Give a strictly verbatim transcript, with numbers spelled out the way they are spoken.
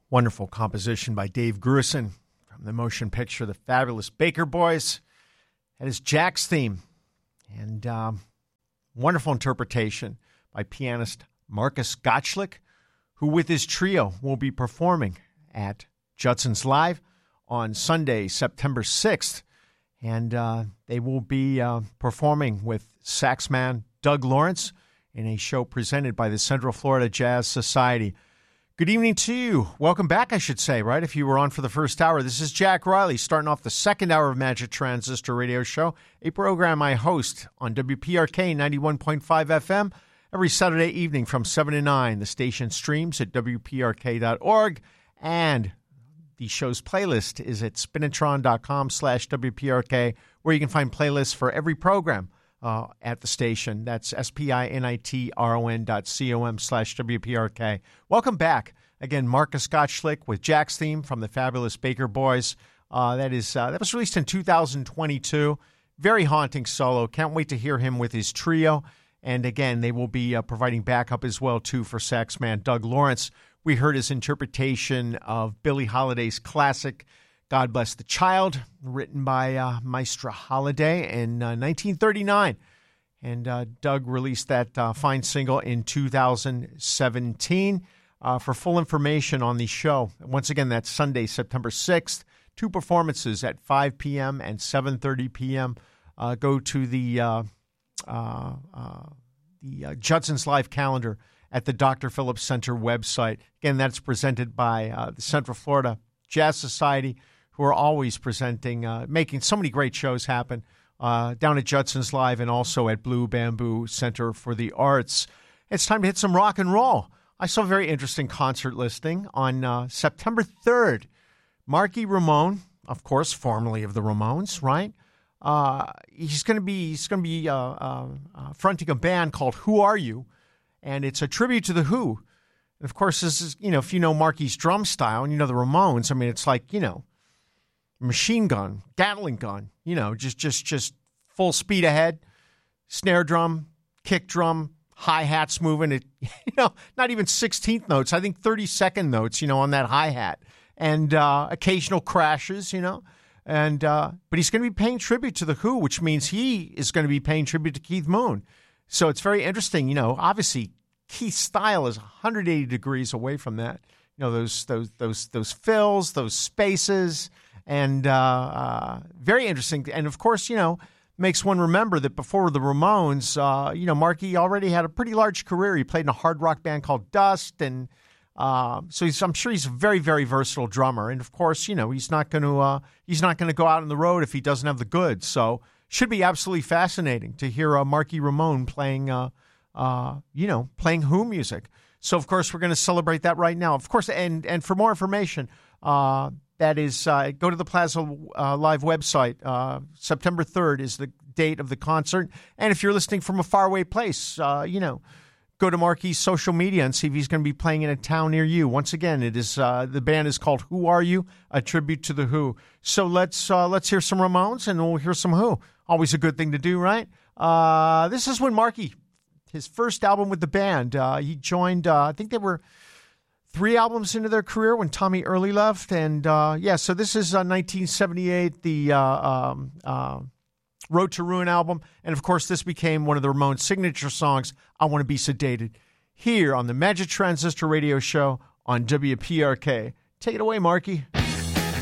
Wonderful composition by Dave Grusin from the motion picture The Fabulous Baker Boys. That is Jack's theme. And um, wonderful interpretation by pianist Marcus Gottschalk, who with his trio will be performing at Judson's Live on Sunday, September sixth. And uh, they will be uh, performing with saxman Doug Lawrence in a show presented by the Central Florida Jazz Society. Good evening to you. Welcome back, I should say, right? If you were on for the first hour, this is Jack Riley, starting off the second hour of Magic Transistor Radio Show, a program I host on W P R K ninety-one point five F M every Saturday evening from seven to nine. The station streams at W P R K dot org, and the show's playlist is at spinitron.com slash WPRK, where you can find playlists for every program uh, at the station. That's S-P-I-N-I-T-R-O-N dot C-O-M slash W-P-R-K. Welcome back. Again, Marcus Gottschalk with Jack's theme from the Fabulous Baker Boys. Uh, that is uh, that was released in two thousand twenty-two. Very haunting solo. Can't wait to hear him with his trio. And again, they will be uh, providing backup as well, too, for saxman Doug Lawrence. We heard his interpretation of Billie Holiday's classic, God Bless the Child, written by uh, Maestra Holiday in uh, nineteen thirty-nine. And uh, Doug released that uh, fine single in two thousand seventeen. Uh, for full information on the show, once again, that's Sunday, September sixth. Two performances at five p.m. and seven thirty p.m. Uh, go to the, uh, uh, uh, the uh, Judson's Live calendar at the Doctor Phillips Center website. Again, that's presented by uh, the Central Florida Jazz Society, who are always presenting, uh, making so many great shows happen uh, down at Judson's Live and also at Blue Bamboo Center for the Arts. It's time to hit some rock and roll. I saw a very interesting concert listing on uh, September third. Marky Ramone, of course, formerly of the Ramones, right? Uh, he's going to be he's going to be uh, uh, uh, fronting a band called Who Are You? And it's a tribute to The Who. And of course, this is, you know, if you know Marky's drum style and you know the Ramones, I mean, it's like, you know, machine gun, Gatling gun, you know, just just just full speed ahead, snare drum, kick drum, hi-hats moving at, you know, not even sixteenth notes, I think thirty-second notes, you know, on that hi-hat. And uh, occasional crashes, you know. And uh, but he's going to be paying tribute to The Who, which means he is going to be paying tribute to Keith Moon. So it's very interesting, you know, obviously Keith's style is one hundred eighty degrees away from that. You know, those those those those fills, those spaces, and uh, uh, very interesting. And of course, you know, makes one remember that before the Ramones, uh, you know, Marky already had a pretty large career. He played in a hard rock band called Dust, and uh, so he's, I'm sure he's a very, very versatile drummer. And of course, you know, he's not going to uh, he's not going to go out on the road if he doesn't have the goods. So should be absolutely fascinating to hear uh, Marky Ramone playing, uh, uh, you know, playing Who music. So of course we're going to celebrate that right now. Of course, and and for more information, uh, that is uh, go to the Plaza uh, Live website. Uh, September third is the date of the concert. And if you're listening from a faraway place, uh, you know, go to Marky's social media and see if he's going to be playing in a town near you. Once again, it is uh, the band is called Who Are You? A tribute to The Who. So let's uh, let's hear some Ramones and we'll hear some Who. Always a good thing to do, right? Uh, this is when Marky, his first album with the band, uh, he joined, uh, I think they were three albums into their career when Tommy Early left. And uh, yeah, so this is uh, nineteen seventy-eight, the uh, um, uh, Road to Ruin album. And of course, this became one of the Ramones' signature songs, I Want to Be Sedated, here on the Magic Transistor Radio Show on W P R K. Take it away, Marky.